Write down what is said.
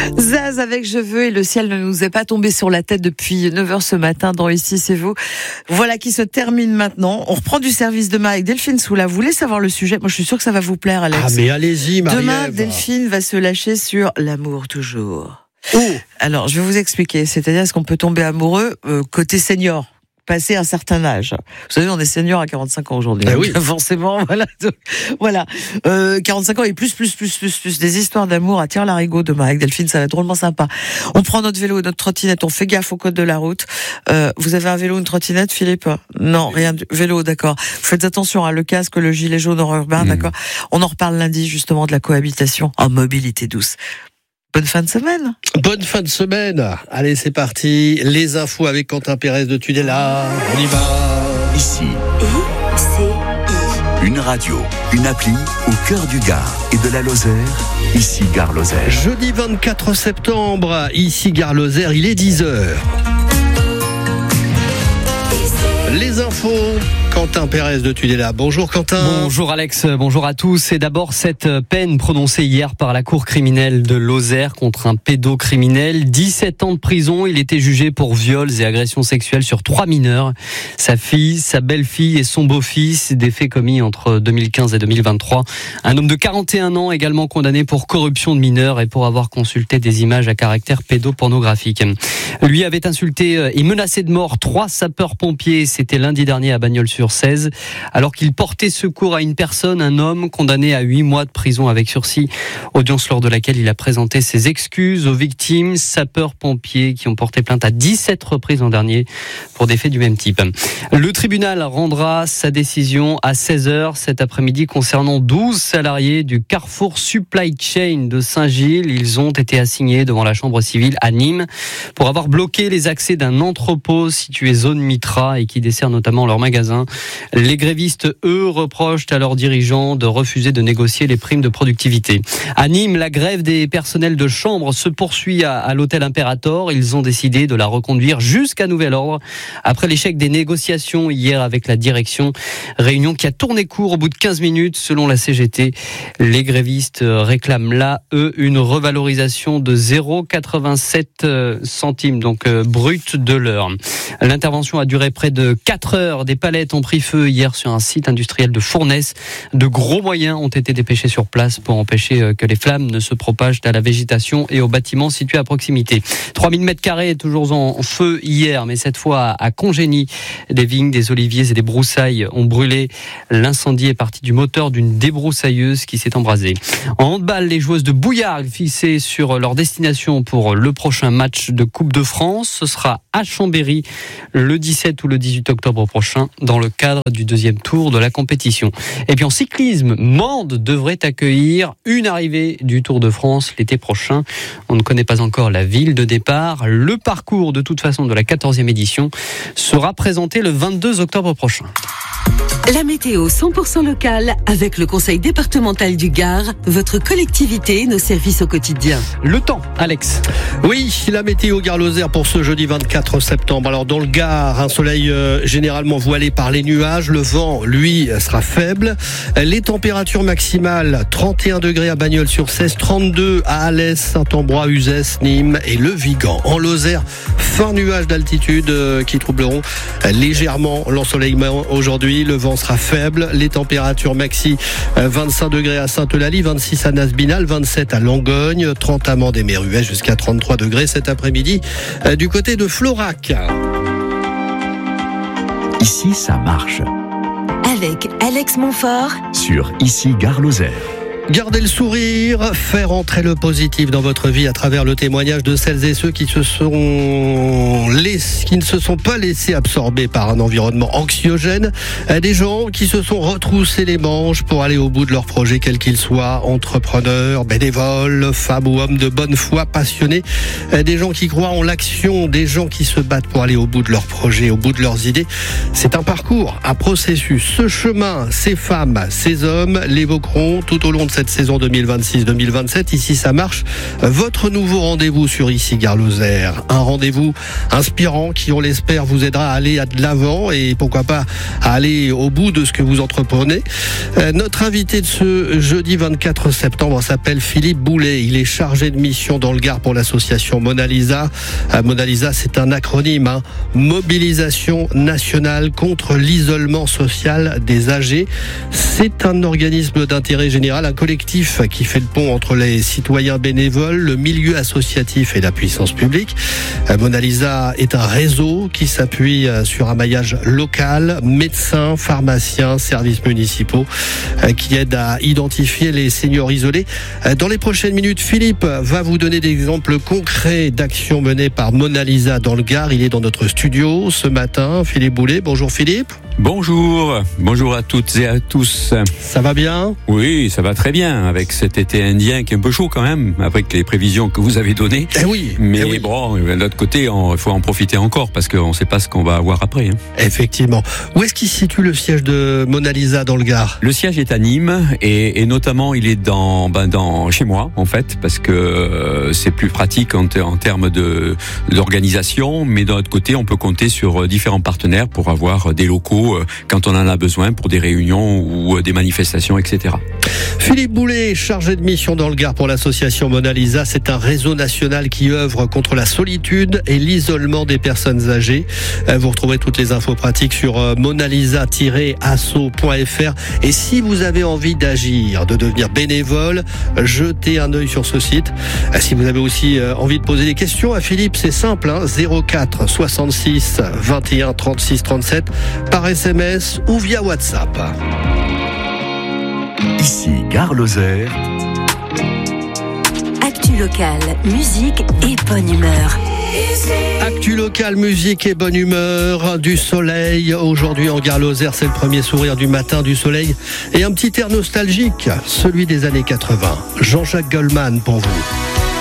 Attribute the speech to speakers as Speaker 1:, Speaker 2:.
Speaker 1: Zaz avec Je veux, et le ciel ne nous est pas tombé sur la tête depuis 9h ce matin dans Ici c'est vous. Voilà qui se termine maintenant. On reprend du service demain avec Delphine Soula. Vous voulez savoir le sujet? Moi je suis sûre que ça va vous plaire, Alex.
Speaker 2: Ah mais allez-y, Marie-Ève.
Speaker 1: Demain, Delphine va se lâcher sur l'amour toujours.
Speaker 2: Oh.
Speaker 1: Alors je vais vous expliquer. C'est-à-dire, est-ce qu'on peut tomber amoureux côté senior, passer un certain âge? Vous savez, on est senior à 45 ans aujourd'hui.
Speaker 2: Oui.
Speaker 1: Forcément, voilà. 45 ans et plus. Des histoires d'amour à tire-larigot demain avec Delphine, ça va être drôlement sympa. On prend notre vélo, notre trottinette, on fait gaffe au code de la route. Vous avez un vélo, une trottinette, Philippe? Non, rien du vélo, d'accord. Faites attention à le casque, le gilet jaune hors urbain, d'accord. On en reparle lundi, justement, de la cohabitation en mobilité douce. Bonne fin de semaine.
Speaker 2: Bonne fin de semaine. Allez, c'est parti. Les infos avec Quentin Pérez de Tudela. On y va.
Speaker 3: Ici. Une radio, une appli au cœur du Gard et de la Lozère. Ici Gare Lozère.
Speaker 2: Jeudi 24 septembre, ici Gare Lozère, il est 10h. Les infos, Quentin Pérez de Tudela. Bonjour Quentin.
Speaker 4: Bonjour Alex, bonjour à tous. Et d'abord cette peine prononcée hier par la cour criminelle de Lozère contre un pédocriminel. 17 ans de prison, il était jugé pour viols et agressions sexuelles sur 3 mineurs. Sa fille, sa belle-fille et son beau-fils, des faits commis entre 2015 et 2023. Un homme de 41 ans également condamné pour corruption de mineurs et pour avoir consulté des images à caractère pédopornographique. Lui avait insulté et menacé de mort 3 sapeurs-pompiers. C'était lundi dernier à Bagnols-sur-Cèze, alors qu'il portait secours à une personne, un homme condamné à 8 mois de prison avec sursis. Audience lors de laquelle il a présenté ses excuses aux victimes, sapeurs-pompiers qui ont porté plainte à 17 reprises l'an dernier pour des faits du même type. Le tribunal rendra sa décision à 16h cet après-midi concernant 12 salariés du Carrefour Supply Chain de Saint-Gilles. Ils ont été assignés devant la chambre civile à Nîmes pour avoir bloqué les accès d'un entrepôt situé zone Mitra et qui dessert notamment leur magasin. Les grévistes, eux, reprochent à leurs dirigeants de refuser de négocier les primes de productivité. À Nîmes, la grève des personnels de chambre se poursuit à l'hôtel Imperator. Ils ont décidé de la reconduire jusqu'à nouvel ordre après l'échec des négociations hier avec la direction. Réunion qui a tourné court au bout de 15 minutes selon la CGT. Les grévistes réclament là, eux, une revalorisation de 0,87 centimes, donc brut de l'heure. L'intervention a duré près de 4 heures. Des palettes ont pris feu hier sur un site industriel de Fournaise. De gros moyens ont été dépêchés sur place pour empêcher que les flammes ne se propagent à la végétation et aux bâtiments situés à proximité. 3000 m² toujours en feu hier, mais cette fois à Congénie. Des vignes, des oliviers et des broussailles ont brûlé. L'incendie est parti du moteur d'une débroussailleuse qui s'est embrasée. En handball, les joueuses de Bouillard fixées sur leur destination pour le prochain match de Coupe de France. Ce sera à Chambéry le 17 ou le 18 octobre prochain dans le cadre du 2e tour de la compétition. Et puis en cyclisme, Mende devrait accueillir une arrivée du Tour de France l'été prochain. On ne connaît pas encore la ville de départ. Le parcours de toute façon de la 14e édition sera présenté le 22 octobre prochain.
Speaker 5: La météo 100% locale avec le conseil départemental du Gard, votre collectivité, nos services au quotidien.
Speaker 4: Le temps, Alex.
Speaker 2: Oui, la météo Gare Lozère pour ce jeudi 24 septembre. Alors dans le Gard, un soleil généralement voilé par les nuages. Le vent, lui, sera faible. Les températures maximales, 31 degrés à Bagnols-sur-Cèze, 32 à Alès, Saint-Ambrois, Uzès, Nîmes et le Vigan. En Lozère, fin nuages d'altitude qui troubleront légèrement l'ensoleillement aujourd'hui. Le vent sera faible. Les températures maxi 25 degrés à Sainte-Eulalie, 26 à Nasbinal, 27 à Langogne, 30 à Mende-et-Méruès, jusqu'à 33 degrés cet après-midi du côté de Florac.
Speaker 3: Ici, ça marche.
Speaker 5: Avec Alex Montfort
Speaker 3: Sur Ici Gare Lozère.
Speaker 2: Gardez le sourire, faire entrer le positif dans votre vie à travers le témoignage de celles et ceux qui ne se sont pas laissés absorber par un environnement anxiogène, des gens qui se sont retroussés les manches pour aller au bout de leur projet, quel qu'il soit, entrepreneurs, bénévoles, femmes ou hommes de bonne foi, passionnés, des gens qui croient en l'action, des gens qui se battent pour aller au bout de leur projet, au bout de leurs idées. C'est un parcours, un processus. Ce chemin, ces femmes, ces hommes l'évoqueront tout au long de cette saison 2026-2027. Ici, ça marche. Votre nouveau rendez-vous sur Ici Gare Lozère. Un rendez-vous inspirant qui, on l'espère, vous aidera à aller de l'avant et pourquoi pas à aller au bout de ce que vous entreprenez. Notre invité de ce jeudi 24 septembre s'appelle Philippe Boulet. Il est chargé de mission dans le Gard pour l'association Mona Lisa. Mona Lisa, c'est un acronyme, Mobilisation nationale contre l'isolement social des âgés. C'est un organisme d'intérêt général, un collectif qui fait le pont entre les citoyens bénévoles, le milieu associatif et la puissance publique. Mona Lisa est un réseau qui s'appuie sur un maillage local, médecins, pharmaciens, services municipaux, qui aident à identifier les seniors isolés. Dans les prochaines minutes, Philippe va vous donner des exemples concrets d'actions menées par Mona Lisa dans le Gard. Il est dans notre studio ce matin. Philippe Boulet, bonjour Philippe.
Speaker 6: Bonjour à toutes et à tous.
Speaker 2: Ça va bien ?
Speaker 6: Oui, ça va très bien, avec cet été indien qui est un peu chaud quand même, avec les prévisions que vous avez données. Mais bon, de l'autre côté, il faut en profiter encore, parce qu'on ne sait pas ce qu'on va avoir après.
Speaker 2: Effectivement. Où est-ce qu'il se situe le siège de Mona Lisa dans le Gard ?
Speaker 6: Le siège est à Nîmes, et notamment il est chez moi, en fait, parce que c'est plus pratique en termes d'organisation, mais d'un autre côté, on peut compter sur différents partenaires pour avoir des locaux quand on en a besoin pour des réunions ou des manifestations, etc.
Speaker 2: Philippe Boulet, chargé de mission dans le Gard pour l'association Mona Lisa. C'est un réseau national qui œuvre contre la solitude et l'isolement des personnes âgées. Vous retrouverez toutes les infos pratiques sur monalisa-asso.fr. Et si vous avez envie d'agir, de devenir bénévole, jetez un œil sur ce site. Si vous avez aussi envie de poser des questions à Philippe, c'est simple, 04 66 21 36 37 par SMS ou via WhatsApp.
Speaker 3: Ici Gare Lozère.
Speaker 5: Actu locale, musique et bonne humeur.
Speaker 2: Actu locale, musique et bonne humeur, du soleil. Aujourd'hui en Gare Lozère, c'est le premier sourire du matin, du soleil. Et un petit air nostalgique, celui des années 80. Jean-Jacques Goldman pour vous.